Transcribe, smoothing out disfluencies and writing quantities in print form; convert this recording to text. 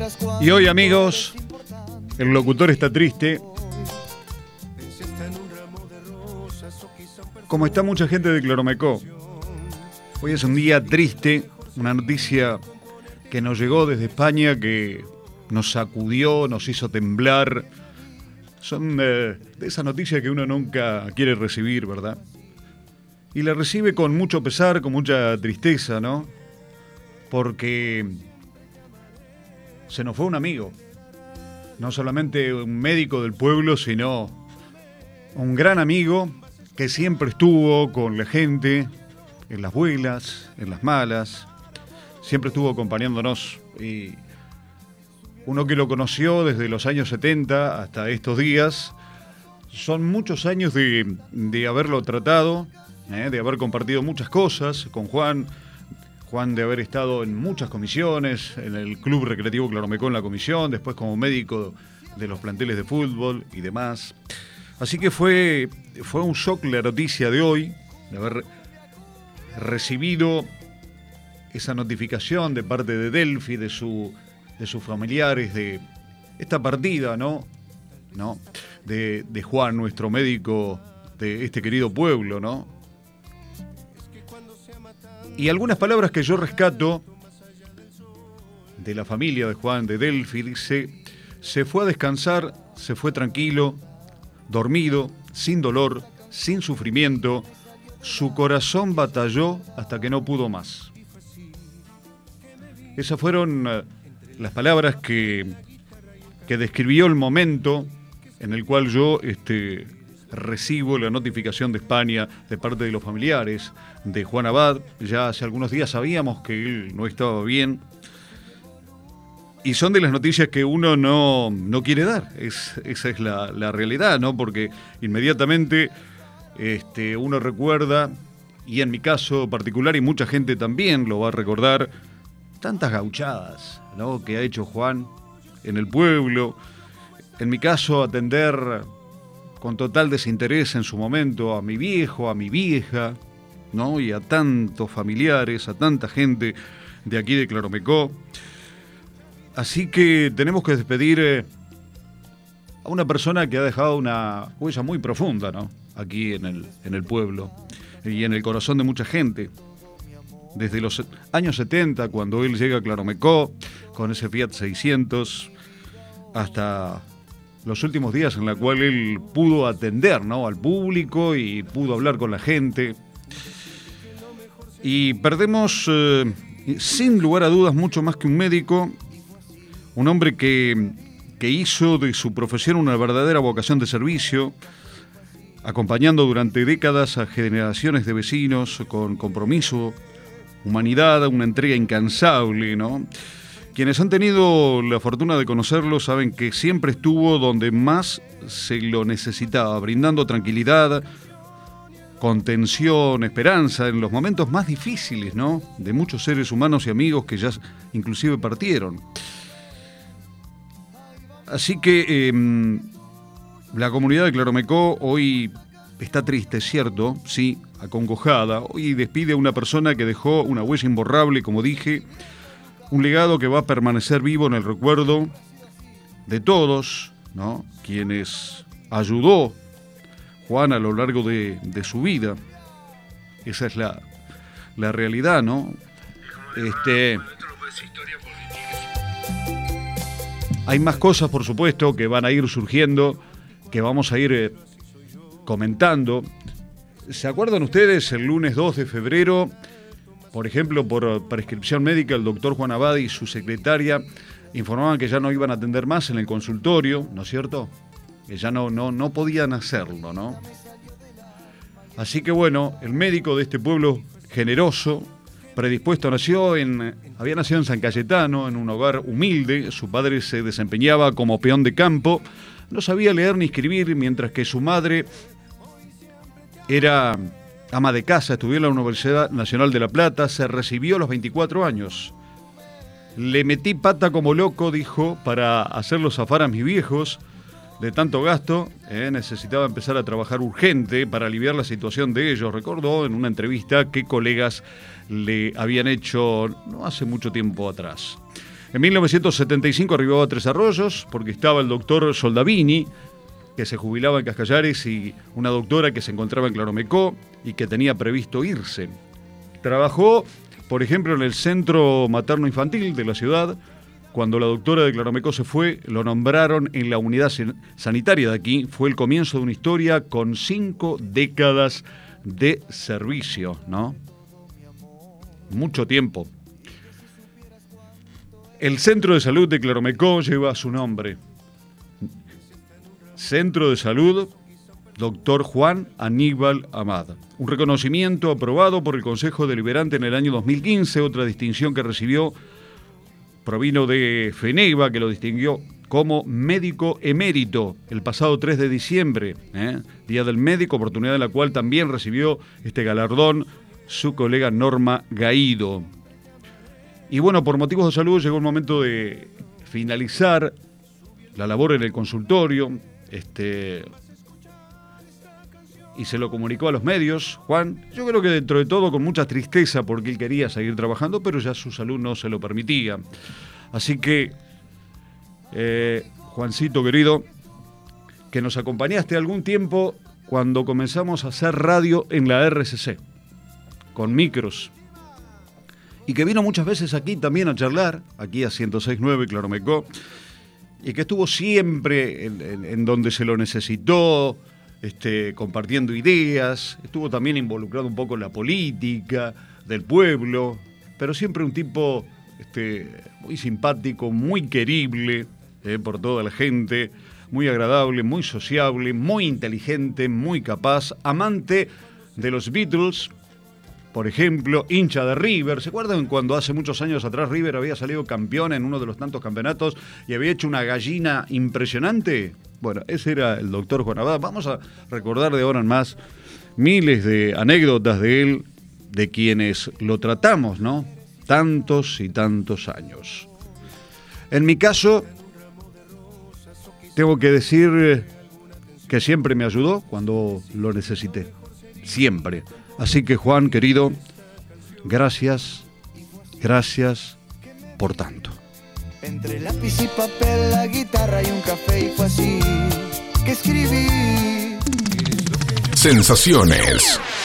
Y hoy, amigos, el locutor está triste. Como está mucha gente de Cloromecó. Hoy es un día triste, una noticia que nos llegó desde España, que nos sacudió, nos hizo temblar. Son de esas noticias que uno nunca quiere recibir, ¿verdad? Y la recibe con mucho pesar, con mucha tristeza, ¿no? Porque se nos fue un amigo. No solamente un médico del pueblo, sino un gran amigo que siempre estuvo con la gente, en las buenas, en las malas. Siempre estuvo acompañándonos. Y uno que lo conoció desde los años 70 hasta estos días, son muchos años de haberlo tratado, de haber compartido muchas cosas con Juan de haber estado en muchas comisiones, en el Club Recreativo Cloromecó en la comisión, después como médico de los planteles de fútbol y demás. Así que fue un shock la noticia de hoy, de haber recibido esa notificación de parte de Delphi, de sus familiares, de esta partida, ¿no? De Juan, nuestro médico de este querido pueblo, ¿no? Y algunas palabras que yo rescato de la familia de Juan, de Delphi, dice: se fue a descansar, se fue tranquilo, dormido, sin dolor, sin sufrimiento, su corazón batalló hasta que no pudo más. Esas fueron las palabras que describió el momento en el cual yo recibo la notificación de España de parte de los familiares de Juan Abad. Ya hace algunos días sabíamos que él no estaba bien. Y son de las noticias que uno no quiere dar. Esa es la realidad, ¿no? Porque inmediatamente uno recuerda, y en mi caso particular, y mucha gente también lo va a recordar, tantas gauchadas, ¿no?, que ha hecho Juan en el pueblo. En mi caso, atender con total desinterés en su momento a mi viejo, a mi vieja, ¿no?, y a tantos familiares, a tanta gente de aquí de Cloromecó. Así que tenemos que despedir a una persona que ha dejado una huella muy profunda, ¿no?, aquí en el pueblo y en el corazón de mucha gente. Desde los años 70, cuando él llega a Cloromecó con ese Fiat 600, hasta los últimos días en la cual él pudo atender, ¿no?, al público y pudo hablar con la gente. Y perdemos, sin lugar a dudas, mucho más que un médico, un hombre que hizo de su profesión una verdadera vocación de servicio, acompañando durante décadas a generaciones de vecinos con compromiso, humanidad, una entrega incansable, ¿no? Quienes han tenido la fortuna de conocerlo saben que siempre estuvo donde más se lo necesitaba, brindando tranquilidad, contención, esperanza en los momentos más difíciles, ¿no?, de muchos seres humanos y amigos que ya inclusive partieron. Así que la comunidad de Cloromecó hoy está triste, ¿cierto? Sí, acongojada. Hoy despide a una persona que dejó una huella imborrable, como dije, un legado que va a permanecer vivo en el recuerdo de todos, ¿no?, quienes ayudó Juan a lo largo de su vida. Esa es la realidad, ¿no? Hay más cosas, por supuesto, que van a ir surgiendo, que vamos a ir comentando. ¿Se acuerdan ustedes el lunes 2 de febrero? Por ejemplo, por prescripción médica, el doctor Juan Abad y su secretaria informaban que ya no iban a atender más en el consultorio, ¿no es cierto? Que ya no podían hacerlo, ¿no? Así que bueno, el médico de este pueblo generoso, predispuesto, había nacido en San Cayetano, en un hogar humilde. Su padre se desempeñaba como peón de campo, no sabía leer ni escribir, mientras que su madre era ama de casa, estudió en la Universidad Nacional de La Plata, se recibió a los 24 años. Le metí pata como loco, dijo, para hacerlos zafar a mis viejos de tanto gasto. Necesitaba empezar a trabajar urgente para aliviar la situación de ellos. Recordó en una entrevista que colegas le habían hecho no hace mucho tiempo atrás. En 1975 arribó a Tres Arroyos porque estaba el doctor Soldavini, que se jubilaba en Cascallares, y una doctora que se encontraba en Claromecó y que tenía previsto irse. Trabajó, por ejemplo, en el centro materno-infantil de la ciudad. Cuando la doctora de Claromecó se fue, lo nombraron en la unidad sanitaria de aquí. Fue el comienzo de una historia con 5 décadas de servicio, ¿no? Mucho tiempo. El centro de salud de Claromecó lleva su nombre. Centro de Salud Dr. Juan Aníbal Amad. Un reconocimiento aprobado por el Consejo Deliberante en el año 2015. Otra distinción que recibió provino de FENEVA, que lo distinguió como médico emérito el pasado 3 de diciembre, Día del Médico, oportunidad en la cual también recibió este galardón su colega Norma Gaído. Y bueno, por motivos de salud llegó el momento de finalizar la labor en el consultorio, y se lo comunicó a los medios. Juan, yo creo que dentro de todo con mucha tristeza, porque él quería seguir trabajando, pero ya su salud no se lo permitía. Así que, Juancito querido, que nos acompañaste algún tiempo cuando comenzamos a hacer radio en la RCC, con micros, y que vino muchas veces aquí también a charlar, aquí a 106.9 Claromecó, y que estuvo siempre en donde se lo necesitó, compartiendo ideas. Estuvo también involucrado un poco en la política del pueblo, pero siempre un tipo muy simpático, muy querible por toda la gente, muy agradable, muy sociable, muy inteligente, muy capaz, amante de los Beatles, por ejemplo, hincha de River. ¿Se acuerdan cuando hace muchos años atrás River había salido campeón en uno de los tantos campeonatos y había hecho una gallina impresionante? Bueno, ese era el doctor Juan Amad. Vamos a recordar de ahora en más miles de anécdotas de él, de quienes lo tratamos, ¿no? Tantos y tantos años. En mi caso, tengo que decir que siempre me ayudó cuando lo necesité. Siempre. Así que, Juan, querido, gracias por tanto. Entre lápiz y papel, la guitarra y un café, y fue así que escribí. Sensaciones.